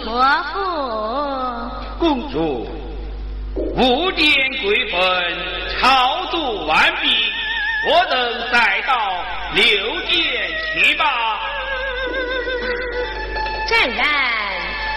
托付。 公主，5点归分，操作完毕，我等再到6点去吧。 正然。